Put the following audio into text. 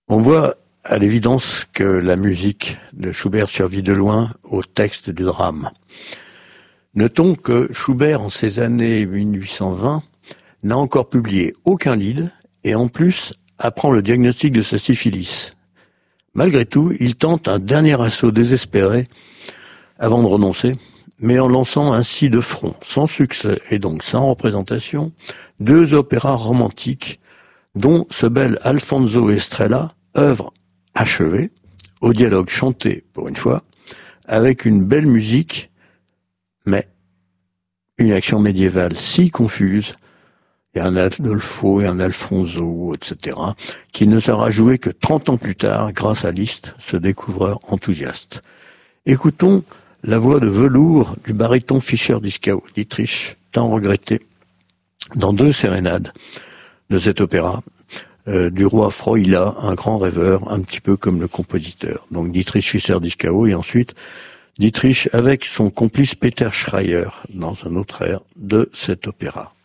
On voit à l'évidence que la musique de Schubert survit de loin au texte du drame. Notons que Schubert, en ces années 1820, n'a encore publié aucun lied et en plus apprend le diagnostic de sa syphilis. Malgré tout, il tente un dernier assaut désespéré avant de renoncer, mais en lançant ainsi de front, sans succès et donc sans représentation, 2 opéras romantiques, dont ce bel Alfonso Estrella, œuvre achevée, au dialogue chanté pour une fois, avec une belle musique, mais une action médiévale si confuse, et un Adolfo et un Alfonso, etc., qui ne sera joué que 30 ans plus tard grâce à Liszt, ce découvreur enthousiaste. Écoutons la voix de velours du baryton Fischer-Dieskau, Dietrich, tant regretté, dans 2 sérénades de cet opéra, du roi Froïla, un grand rêveur, un petit peu comme le compositeur. Donc Dietrich Fischer-Dieskau, et ensuite Dietrich avec son complice Peter Schreier, dans un autre air de cet opéra.